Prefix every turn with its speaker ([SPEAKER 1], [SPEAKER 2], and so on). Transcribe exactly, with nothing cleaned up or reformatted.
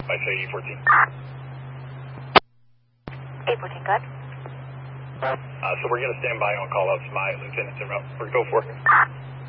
[SPEAKER 1] I say E fourteen.
[SPEAKER 2] E fourteen, good.
[SPEAKER 1] Uh, so we're going to stand by on call outs. My lieutenant's in route. We're go for it.